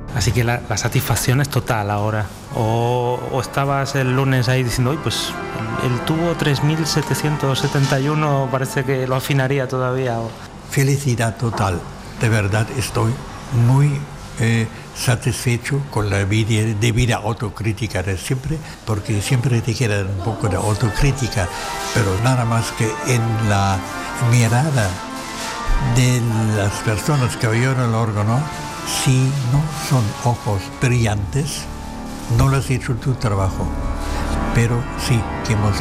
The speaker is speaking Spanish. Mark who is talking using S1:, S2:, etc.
S1: Así que la satisfacción es total ahora. O estabas el lunes ahí diciendo, uy, pues el tubo 3771 parece que lo afinaría todavía.
S2: Felicidad total. De verdad estoy muy satisfecho con la debida autocrítica de siempre, porque siempre te queda un poco de autocrítica, pero nada más que en la mirada de las personas que oyeron el órgano. Si no son ojos brillantes, no lo has hecho tu trabajo, pero sí que hemos